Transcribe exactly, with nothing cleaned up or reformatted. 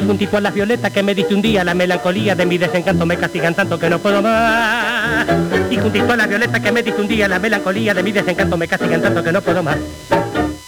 juntito a las violetas que me diste un día, la melancolía de mi desencanto me castigan tanto que no puedo más. Y juntito a las violetas que me diste un día, la melancolía de mi desencanto me castigan tanto que no puedo más.